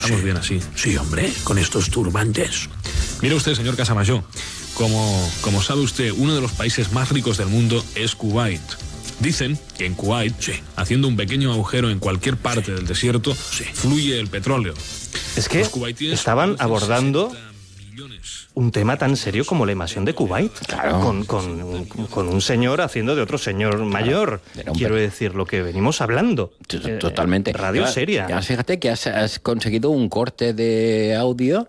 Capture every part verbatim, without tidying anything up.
Estamos bien así. Sí, hombre, con estos turbantes. Mire usted, señor Casamayor, como, como sabe usted, uno de los países más ricos del mundo es Kuwait. Dicen que en Kuwait, sí, haciendo un pequeño agujero en cualquier parte sí. del desierto, sí. fluye el petróleo. Es que estaban abordando un tema tan serio como la invasión de Kuwait. Claro. Con, con, con un señor haciendo de otro señor mayor. Claro. Quiero decir, lo que venimos hablando. Totalmente. Eh, radio ya, seria. Ya, fíjate que has, has conseguido un corte de audio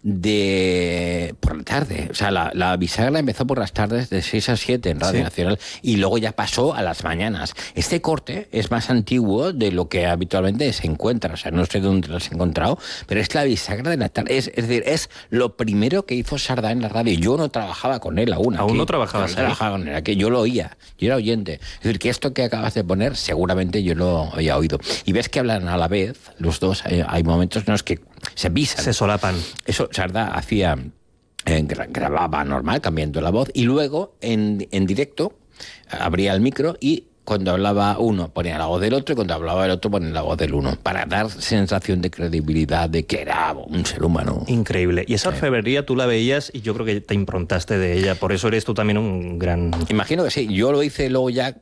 de por la tarde. O sea, la, la bisagra empezó por las tardes de seis a siete en Radio sí. Nacional y luego ya pasó a las mañanas. Este corte es más antiguo de lo que habitualmente se encuentra. O sea, no sé dónde lo has encontrado, pero es la bisagra de la tarde. Es, es decir, es lo primero que hizo Sardá en la radio. Yo no trabajaba con él aún. Aún aquí, no trabajabas no trabajaba con él, aquí yo lo oía. Yo era oyente. Es decir, que esto que acabas de poner, seguramente yo lo había oído. Y ves que hablan a la vez, los dos. Hay, hay momentos en los que se pisan. Se solapan. Eso Sardá hacía, eh, grababa normal, cambiando la voz, y luego en, en directo abría el micro y cuando hablaba uno ponía la voz del otro y cuando hablaba el otro ponía la voz del uno, para dar sensación de credibilidad de que era un ser humano. Increíble. Y esa orfebrería tú la veías y yo creo que te improntaste de ella, por eso eres tú también un gran... Imagino que sí. Yo lo hice luego ya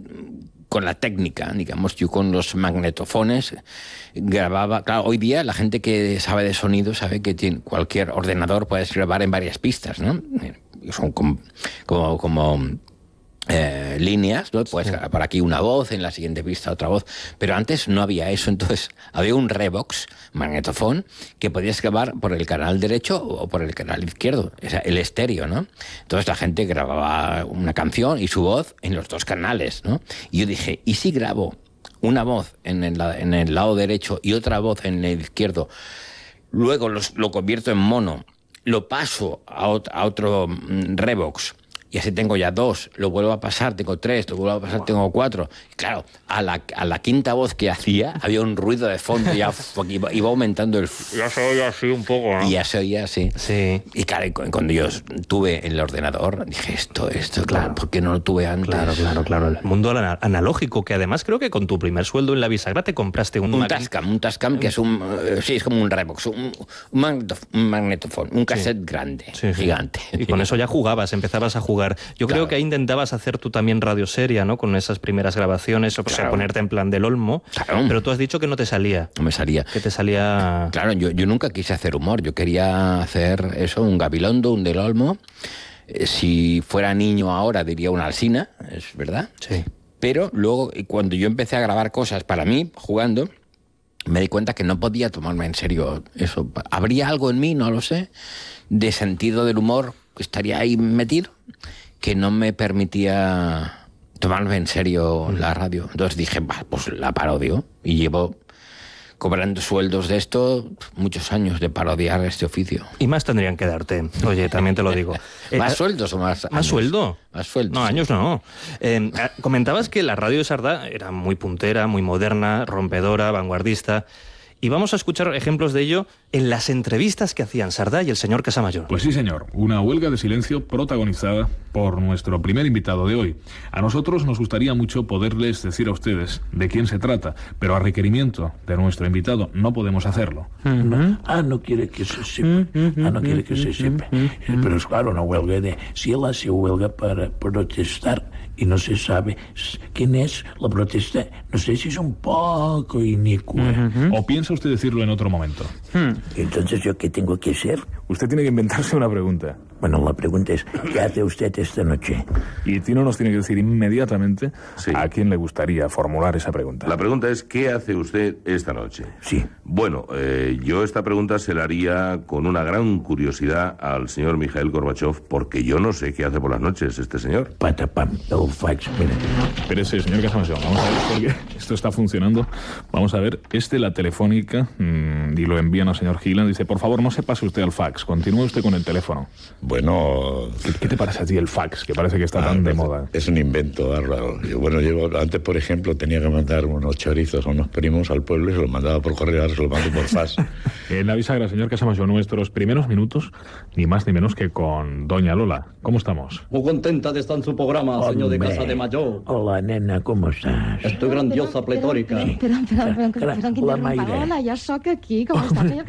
con la técnica, digamos, yo con los magnetofones grababa. Claro, hoy día la gente que sabe de sonido sabe que tiene cualquier ordenador puedes grabar en varias pistas, ¿no? Son como... como, como Eh, líneas, ¿no? Pues sí. Para aquí una voz, en la siguiente pista otra voz, pero antes no había eso, entonces había un Revox, magnetofón, que podías grabar por el canal derecho o por el canal izquierdo, o sea, el estéreo, ¿no? Entonces la gente grababa una canción y su voz en los dos canales, ¿no? Y yo dije, ¿y si grabo una voz en el, en el lado derecho y otra voz en el izquierdo, luego los, lo convierto en mono, lo paso a, ot- a otro mm, Revox, y así tengo ya dos, lo vuelvo a pasar, tengo tres, lo vuelvo a pasar, tengo cuatro. Y claro, a la, a la quinta voz que hacía, había un ruido de fondo, ya iba, iba aumentando el... Ya se oía así un poco, ¿no? Y ya se oía así. Sí. Y claro, cuando yo tuve el ordenador, dije, esto, esto, claro, ¿por qué no lo tuve antes? Claro, claro, claro. El mundo analógico, que además creo que con tu primer sueldo en la bisagra te compraste un... Un Tascam, un Tascam que es un... Uh, sí, es como un Revox, un, un, magnetof- un magnetofón, un cassette sí. grande, sí, sí. gigante. Y con eso ya jugabas, empezabas a jugar. Yo claro. creo que ahí intentabas hacer tú también radio seria, ¿no? Con esas primeras grabaciones, o sea, claro. ponerte en plan del Olmo. Claro. Pero tú has dicho que no te salía. No me salía. Que te salía... Claro, yo, yo nunca quise hacer humor. Yo quería hacer eso, un Gabilondo, un del Olmo. Eh, si fuera niño ahora diría una Alsina, es verdad. Sí. Pero luego, cuando yo empecé a grabar cosas para mí, jugando, me di cuenta que no podía tomarme en serio eso. ¿Habría algo en mí, no lo sé, de sentido del humor que estaría ahí metido, que no me permitía tomarme en serio la radio? Entonces dije, bah, pues la parodio. Y llevo cobrando sueldos de esto muchos años de parodiar este oficio. Y más tendrían que darte, oye, también te lo digo. ¿Más eh, sueldos o más años? ¿Más sueldo? Más sueldos. No, años no. Eh, comentabas que la radio de Sardá era muy puntera, muy moderna, rompedora, vanguardista. Y vamos a escuchar ejemplos de ello en las entrevistas que hacían Sardá y el señor Casamayor. Pues sí, señor. Una huelga de silencio protagonizada por nuestro primer invitado de hoy. A nosotros nos gustaría mucho poderles decir a ustedes de quién se trata, pero a requerimiento de nuestro invitado no podemos hacerlo. Uh-huh. No. Ah, no quiere que se sepa. Uh-huh. Ah, no quiere que se sepa. Uh-huh. Pero es claro, una huelga de... Si él hace huelga para protestar y no se sabe quién es la protesta, no sé si es un poco inicua. Uh-huh. ¿O piensa usted decirlo en otro momento? Hmm. Entonces, ¿yo qué tengo que hacer? Usted tiene que inventarse una pregunta. Bueno, la pregunta es, ¿qué hace usted esta noche? Y Tino nos tiene que decir inmediatamente sí. a quién le gustaría formular esa pregunta. La pregunta es, ¿qué hace usted esta noche? Sí. Bueno, eh, yo esta pregunta se la haría con una gran curiosidad al señor Mikhail Gorbachev, porque yo no sé qué hace por las noches este señor. Patapam, el fax, mira. Espérese, señor Casamayor, vamos a ver porque esto está funcionando. Vamos a ver, este la telefónica, mmm, y lo envían al señor Gilan, dice, por favor, no se pase usted al fax, continúe usted con el teléfono. Bueno... ¿Qué, qué te parece a ti el fax, que parece que está ah, tan de moda? Es un invento bárbaro. Yo, bueno, yo antes, por ejemplo, tenía que mandar unos chorizos a unos primos al pueblo y se los mandaba por correo, ahora se los mando por fax. En la bisagra, señor Casamayor, nuestros primeros minutos, ni más ni menos que con doña Lola. ¿Cómo estamos? Muy contenta de estar en su programa, señor de Casa de Mayor. Hola, nena, ¿cómo estás? Estoy grandiosa, pletórica. Espera, espera, espera, espera, que La interrompa. Mayra. Hola, ja sóc aquí. Com està, senyor